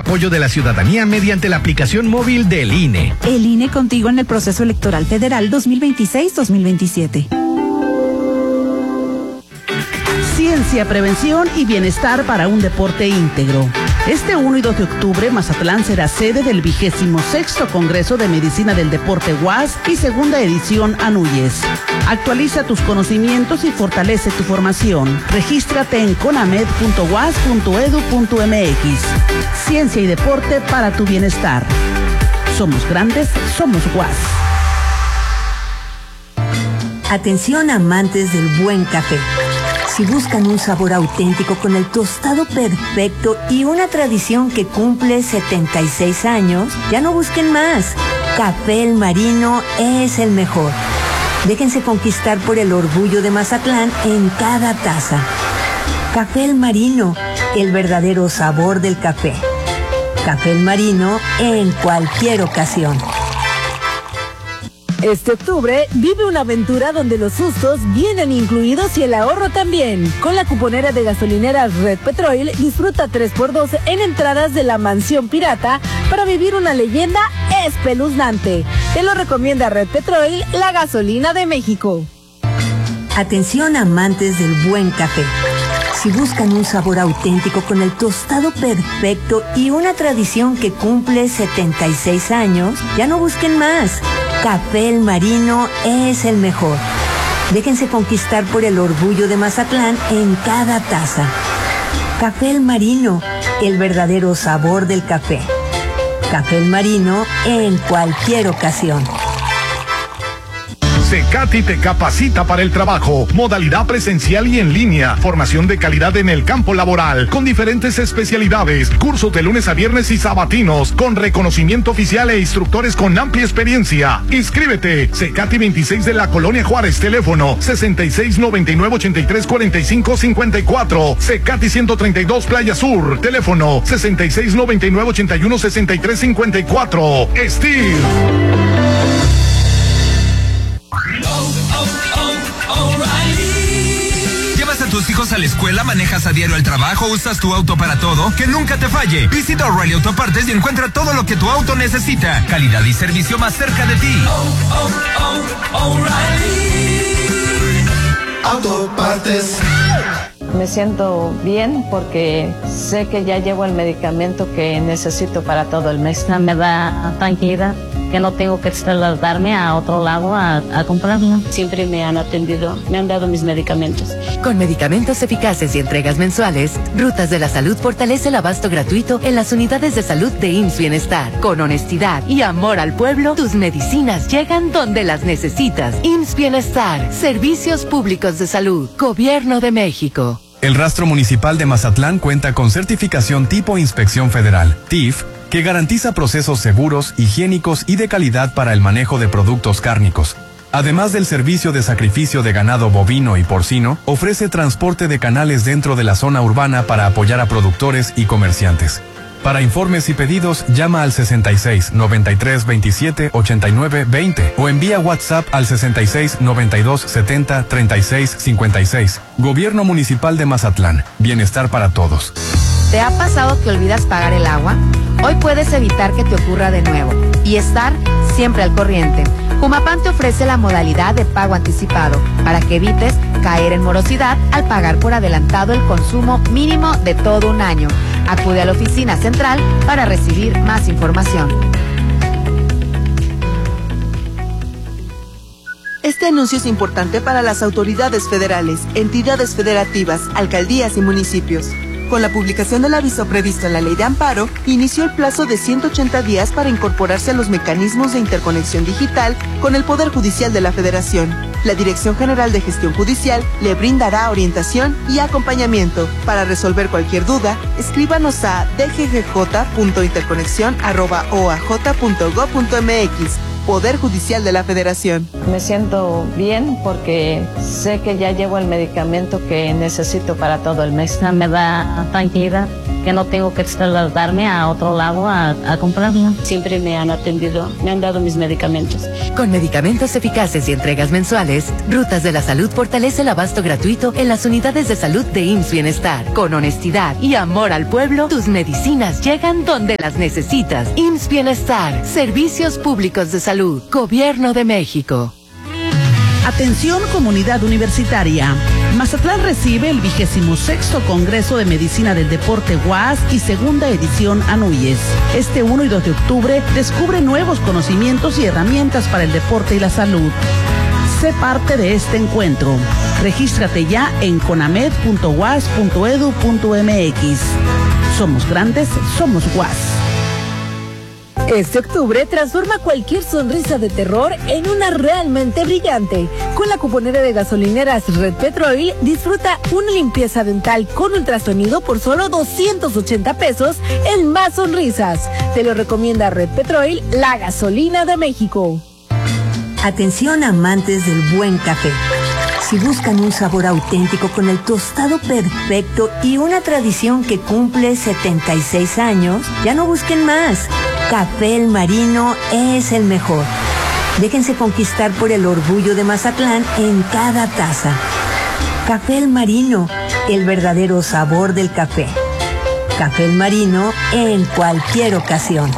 apoyo de la ciudadanía mediante la aplicación móvil del INE. El INE contigo en el proceso electoral federal 2026-2027. Ciencia, prevención y bienestar para un deporte íntegro. Este 1 y 2 de octubre, Mazatlán será sede del 26º Congreso de Medicina del Deporte UAS y segunda edición ANUYES. Actualiza tus conocimientos y fortalece tu formación. Regístrate en conamed.uas.edu.mx. Ciencia y deporte para tu bienestar. Somos grandes, somos UAS. Atención amantes del buen café. Si buscan un sabor auténtico con el tostado perfecto y una tradición que cumple 76 años, ya no busquen más. Café El Marino es el mejor. Déjense conquistar por el orgullo de Mazatlán en cada taza. Café El Marino, el verdadero sabor del café. Café El Marino en cualquier ocasión. Este octubre vive una aventura donde los sustos vienen incluidos y el ahorro también. Con la cuponera de gasolineras Red Petrol, disfruta 3x2 en entradas de la Mansión Pirata para vivir una leyenda espeluznante. Te lo recomienda Red Petrol, la gasolina de México. Atención amantes del buen café. Si buscan un sabor auténtico con el tostado perfecto y una tradición que cumple 76 años, ya no busquen más. Café El Marino es el mejor. Déjense conquistar por el orgullo de Mazatlán en cada taza. Café El Marino, el verdadero sabor del café. Café El Marino en cualquier ocasión. Cecati te capacita para el trabajo, modalidad presencial y en línea, formación de calidad en el campo laboral, con diferentes especialidades, cursos de lunes a viernes y sabatinos, con reconocimiento oficial e instructores con amplia experiencia. Inscríbete, Cecati 26 de la Colonia Juárez, teléfono 6699-834554, Cecati 132 Playa Sur, teléfono 6699-816354, Steel. ¿Llevas a tus hijos a la escuela, manejas a diario al trabajo, usas tu auto para todo? ¡Que nunca te falle! Visita O'Reilly Autopartes y encuentra todo lo que tu auto necesita. Calidad y servicio más cerca de ti. O'Reilly Autopartes. Me siento bien porque sé que ya llevo el medicamento que necesito para todo el mes. Me da tranquilidad que no tengo que trasladarme a otro lado a comprarlo. Siempre me han atendido, me han dado mis medicamentos. Con medicamentos eficaces y entregas mensuales, Rutas de la Salud fortalece el abasto gratuito en las unidades de salud de IMSS Bienestar. Con honestidad y amor al pueblo, tus medicinas llegan donde las necesitas. IMSS Bienestar, Servicios Públicos de Salud, Gobierno de México. El Rastro Municipal de Mazatlán cuenta con certificación tipo Inspección Federal, TIF, que garantiza procesos seguros, higiénicos y de calidad para el manejo de productos cárnicos. Además del servicio de sacrificio de ganado bovino y porcino, ofrece transporte de canales dentro de la zona urbana para apoyar a productores y comerciantes. Para informes y pedidos, llama al 66 93 27 89 20 o envía WhatsApp al 66 92 70 36 56. Gobierno Municipal de Mazatlán. Bienestar para todos. ¿Te ha pasado que olvidas pagar el agua? Hoy puedes evitar que te ocurra de nuevo y estar siempre al corriente. Jumapam te ofrece la modalidad de pago anticipado para que evites caer en morosidad al pagar por adelantado el consumo mínimo de todo un año. Acude a la oficina central para recibir más información. Este anuncio es importante para las autoridades federales, entidades federativas, alcaldías y municipios. Con la publicación del aviso previsto en la Ley de Amparo, inició el plazo de 180 días para incorporarse a los mecanismos de interconexión digital con el Poder Judicial de la Federación. La Dirección General de Gestión Judicial le brindará orientación y acompañamiento. Para resolver cualquier duda, escríbanos a dggj.interconexion@oaj.gov.mx Poder Judicial de la Federación. Me siento bien porque sé que ya llevo el medicamento que necesito para todo el mes. Me da tranquilidad que no tengo que trasladarme a otro lado a comprarlo. Siempre me han atendido, me han dado mis medicamentos. Con medicamentos eficaces y entregas mensuales, Rutas de la Salud fortalece el abasto gratuito en las unidades de salud de IMSS Bienestar. Con honestidad y amor al pueblo, tus medicinas llegan donde las necesitas. IMSS Bienestar, Servicios Públicos de Salud, Gobierno de México. Atención comunidad universitaria. Mazatlán recibe el 26º Congreso de Medicina del Deporte UAS y segunda edición ANUYES. Este 1 y 2 de octubre descubre nuevos conocimientos y herramientas para el deporte y la salud. Sé parte de este encuentro. Regístrate ya en conamed.uas.edu.mx. Somos grandes, somos UAS. Este octubre transforma cualquier sonrisa de terror en una realmente brillante. Con la cuponera de gasolineras Red Petrol, disfruta una limpieza dental con ultrasonido por solo 280 pesos en más sonrisas. Te lo recomienda Red Petrol, la gasolina de México. Atención amantes del buen café. Si buscan un sabor auténtico con el tostado perfecto y una tradición que cumple 76 años, ya no busquen más. Café El Marino es el mejor. Déjense conquistar por el orgullo de Mazatlán en cada taza. Café El Marino, el verdadero sabor del café. Café El Marino en cualquier ocasión.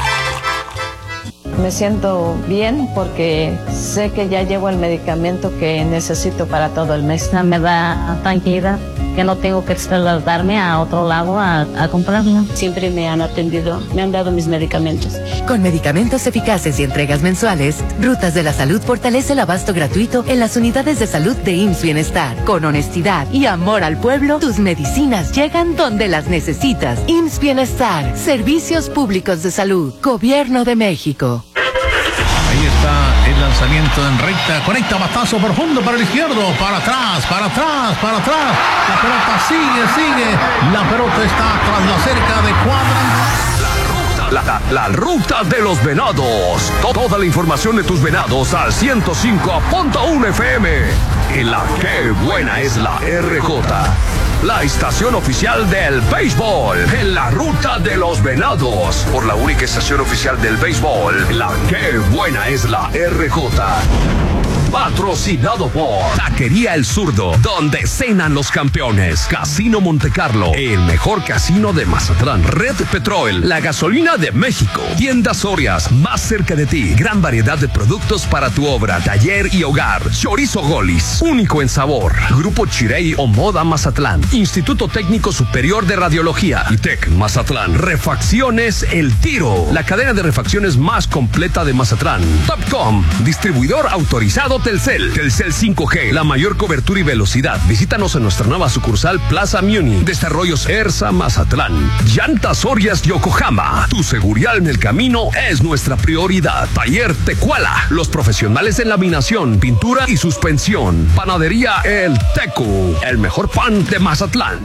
Me siento bien porque sé que ya llevo el medicamento que necesito para todo el mes. Me da tranquilidad que no tengo que trasladarme a otro lado a comprarlo. Siempre me han atendido, me han dado mis medicamentos. Con medicamentos eficaces y entregas mensuales, Rutas de la Salud fortalece el abasto gratuito en las unidades de salud de IMSS Bienestar. Con honestidad y amor al pueblo, tus medicinas llegan donde las necesitas. IMSS Bienestar, Servicios Públicos de Salud, Gobierno de México. Ahí está el lanzamiento en recta, conecta batazo profundo para el izquierdo, para atrás, para atrás, para atrás. La pelota sigue, la pelota está tras la cerca de cuadra. La ruta de los venados. Toda la información de tus venados al 105.1 FM. En la que buena es la RJ. La estación oficial del béisbol. En la ruta de los venados. Por la única estación oficial del béisbol. La que buena es la RJ. Patrocinado por Taquería El Zurdo, donde cenan los campeones. Casino Montecarlo, el mejor casino de Mazatlán. Red Petrol, la gasolina de México. Tiendas Sorias, más cerca de ti. Gran variedad de productos para tu obra, taller y hogar. Chorizo Golis, único en sabor. Grupo Chirey o Moda Mazatlán. Instituto Técnico Superior de Radiología. ITEC Mazatlán. Refacciones El Tiro, la cadena de refacciones más completa de Mazatlán. Topcom, distribuidor autorizado Telcel. Telcel 5G, la mayor cobertura y velocidad. Visítanos en nuestra nueva sucursal Plaza Muni. Desarrollos Ersa Mazatlán. Llantas Sorias Yokohama. Tu seguridad en el camino es nuestra prioridad. Taller Tecuala, los profesionales en laminación, pintura y suspensión. Panadería El Tecu, el mejor pan de Mazatlán.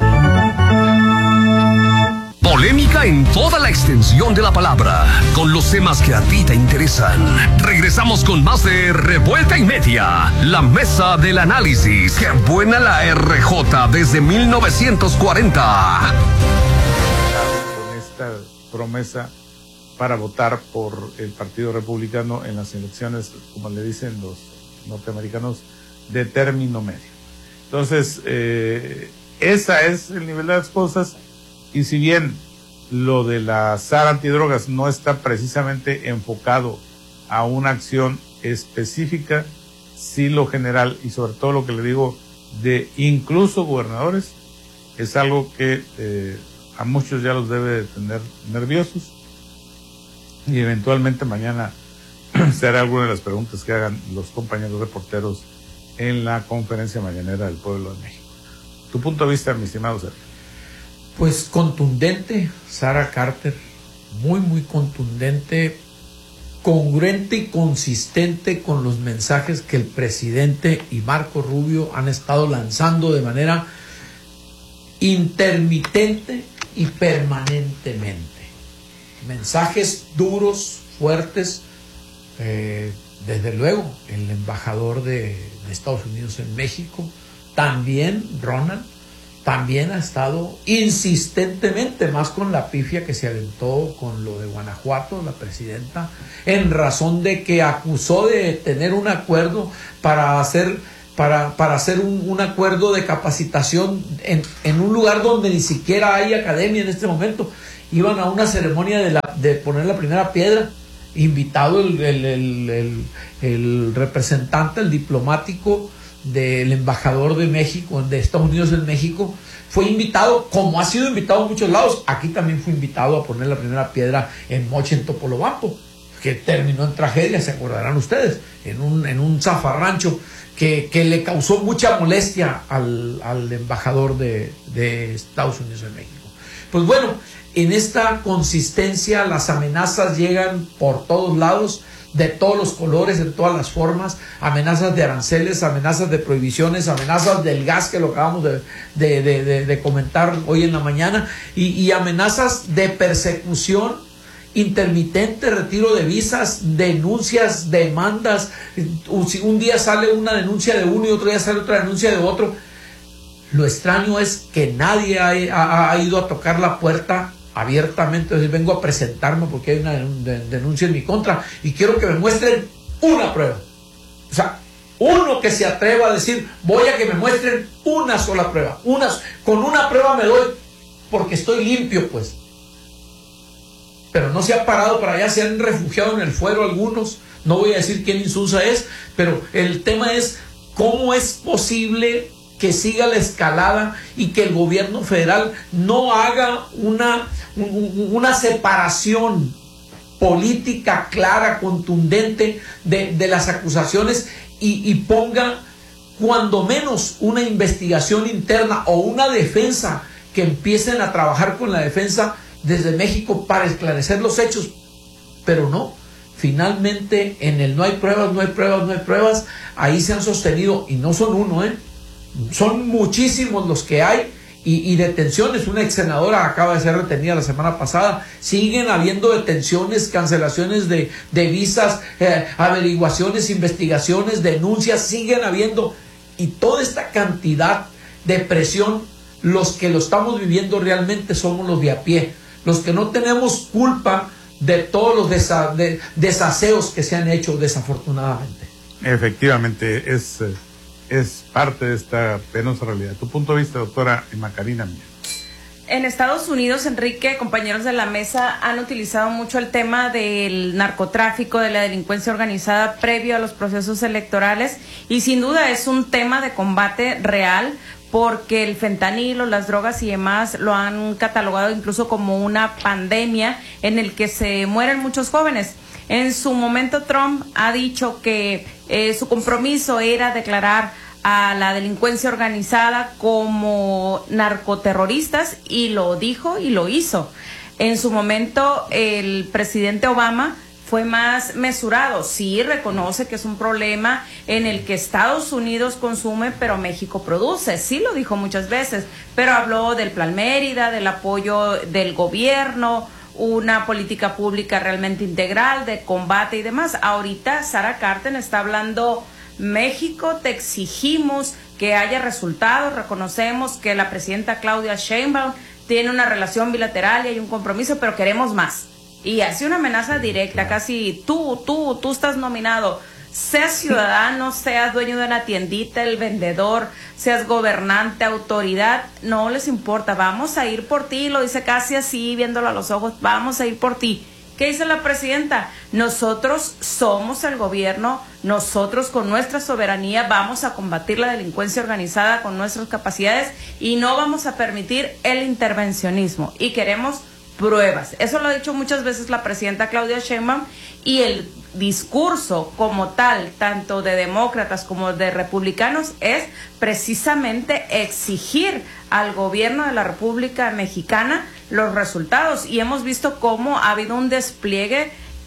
Polémica en toda la extensión de la palabra, con los temas que a ti te interesan. Regresamos con más de Revuelta y Media, la mesa del análisis. ¡Qué buena la RJ desde 1940! Con esta promesa para votar por el Partido Republicano en las elecciones, como le dicen los norteamericanos, de término medio. Entonces, ese es el nivel de las cosas. Y si bien lo de la SAR antidrogas no está precisamente enfocado a una acción específica, sí lo general y sobre todo lo que le digo de incluso gobernadores, es algo que a muchos ya los debe de tener nerviosos, y eventualmente mañana se hará alguna de las preguntas que hagan los compañeros reporteros en la conferencia mañanera del Pueblo de México. Tu punto de vista, mi estimado Sergio. Pues contundente, Sara Carter, muy contundente, congruente y consistente con los mensajes que el presidente y Marco Rubio han estado lanzando de manera intermitente y permanentemente. Mensajes duros, fuertes, desde luego el embajador de Estados Unidos en México, también Ronald, también ha estado insistentemente, más con la pifia que se aventó con lo de Guanajuato, la presidenta, en razón de que acusó de tener un acuerdo para hacer un acuerdo de capacitación en un lugar donde ni siquiera hay academia en este momento. Iban a una ceremonia de poner la primera piedra, invitado el representante, el diplomático del embajador de México, de Estados Unidos en México, fue invitado, como ha sido invitado a muchos lados. Aquí también fue invitado a poner la primera piedra en Moche, en Topolobampo, que terminó en tragedia, se acordarán ustedes, en un zafarrancho que le causó mucha molestia al embajador de Estados Unidos en México. Pues bueno, en esta consistencia las amenazas llegan por todos lados, de todos los colores, en todas las formas, amenazas de aranceles, amenazas de prohibiciones, amenazas del gas, que lo acabamos de comentar hoy en la mañana, y amenazas de persecución intermitente, retiro de visas, denuncias, demandas. Un día sale una denuncia de uno y otro día sale otra denuncia de otro. Lo extraño es que nadie ha ido a tocar la puerta abiertamente, decir, vengo a presentarme porque hay una denuncia en mi contra y quiero que me muestren una prueba. O sea, uno que se atreva a decir, voy a que me muestren una sola prueba. Con una prueba me doy porque estoy limpio, pues. Pero no se ha parado para allá, se han refugiado en el fuero algunos. No voy a decir quién insulsa es, pero el tema es cómo es posible que siga la escalada y que el gobierno federal no haga una separación política clara, contundente de las acusaciones y ponga cuando menos una investigación interna o una defensa, que empiecen a trabajar con la defensa desde México para esclarecer los hechos. Pero no, finalmente en el no hay pruebas, ahí se han sostenido, y no son uno, son muchísimos los que hay, y detenciones. Una ex senadora acaba de ser retenida la semana pasada. Siguen habiendo detenciones, cancelaciones de visas, averiguaciones, investigaciones, denuncias, siguen habiendo, y toda esta cantidad de presión, los que lo estamos viviendo realmente somos los de a pie, los que no tenemos culpa de todos los desaseos que se han hecho desafortunadamente. Efectivamente, es parte de esta penosa realidad. ¿Tu punto de vista, doctora Macarena Mier? En Estados Unidos, Enrique, compañeros de la mesa, han utilizado mucho el tema del narcotráfico, de la delincuencia organizada previo a los procesos electorales, y sin duda es un tema de combate real, porque el fentanilo, las drogas y demás lo han catalogado incluso como una pandemia en el que se mueren muchos jóvenes. En su momento Trump ha dicho que su compromiso era declarar a la delincuencia organizada como narcoterroristas, y lo dijo y lo hizo. En su momento el presidente Obama fue más mesurado, sí reconoce que es un problema en el que Estados Unidos consume pero México produce, sí lo dijo muchas veces, pero habló del Plan Mérida, del apoyo del gobierno, una política pública realmente integral de combate y demás. Ahorita Sara Carter está hablando, México, te exigimos que haya resultados, reconocemos que la presidenta Claudia Sheinbaum tiene una relación bilateral y hay un compromiso, pero queremos más. Y hace una amenaza directa, casi tú estás nominado, seas ciudadano, seas dueño de una tiendita, el vendedor, seas gobernante, autoridad, no les importa, vamos a ir por ti, lo dice casi así, viéndolo a los ojos, vamos a ir por ti. ¿Qué dice la presidenta? Nosotros somos el gobierno, nosotros con nuestra soberanía vamos a combatir la delincuencia organizada con nuestras capacidades y no vamos a permitir el intervencionismo, y queremos pruebas. Eso lo ha dicho muchas veces la presidenta Claudia Sheinbaum, y el discurso como tal, tanto de demócratas como de republicanos, es precisamente exigir al gobierno de la República Mexicana los resultados, y hemos visto cómo ha habido un despliegue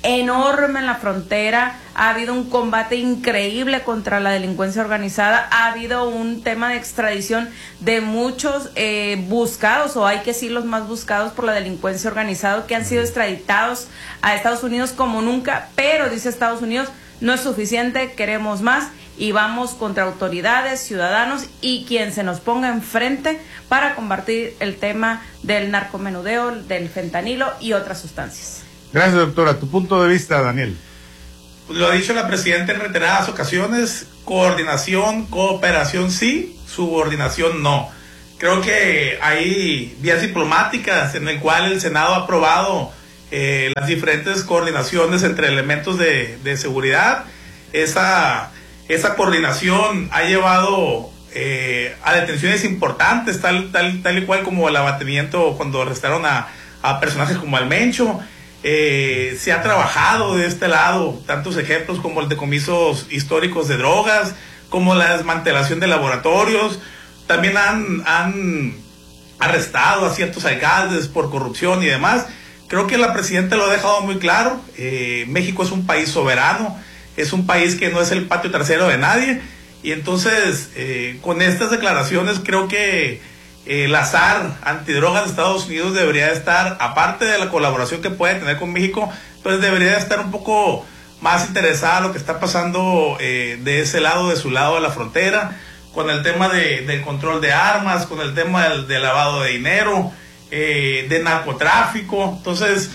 enorme en la frontera, ha habido un combate increíble contra la delincuencia organizada, ha habido un tema de extradición de muchos buscados, o hay que decir los más buscados por la delincuencia organizada, que han sido extraditados a Estados Unidos como nunca, pero dice Estados Unidos, no es suficiente, queremos más, y vamos contra autoridades, ciudadanos y quien se nos ponga enfrente para combatir el tema del narcomenudeo, del fentanilo y otras sustancias. Gracias, doctora. Tu punto de vista, Daniel. Lo ha dicho la presidenta en reiteradas ocasiones, coordinación, cooperación sí, subordinación no. Creo que hay vías diplomáticas en el cual el Senado ha aprobado las diferentes coordinaciones entre elementos de seguridad. Esa coordinación ha llevado a detenciones importantes, tal y cual como el abatimiento cuando arrestaron a personajes como el Mencho. Se ha trabajado de este lado tantos ejemplos como el decomisos históricos de drogas, como la desmantelación de laboratorios. También han arrestado a ciertos alcaldes por corrupción y demás. Creo que la presidenta lo ha dejado muy claro. México es un país soberano, es un país que no es el patio trasero de nadie, y entonces con estas declaraciones creo que la SAR antidrogas de Estados Unidos debería estar, aparte de la colaboración que puede tener con México, pues debería estar un poco más interesada en lo que está pasando de ese lado, de su lado de la frontera, con el tema del control de armas, con el tema del lavado de dinero, de narcotráfico. Entonces,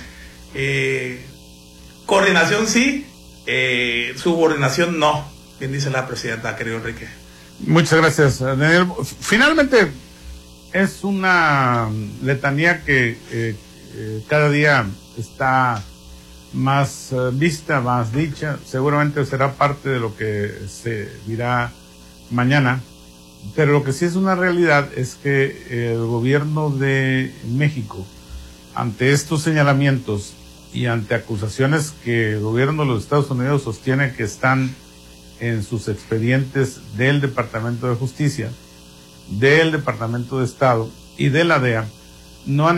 coordinación sí, subordinación no, bien dice la presidenta, querido Enrique. Muchas gracias, Daniel. Finalmente, es una letanía que cada día está más vista, más dicha. Seguramente será parte de lo que se dirá mañana. Pero lo que sí es una realidad es que el gobierno de México, ante estos señalamientos y ante acusaciones que el gobierno de los Estados Unidos sostiene que están en sus expedientes del Departamento de Justicia, del Departamento de Estado y de la DEA, no han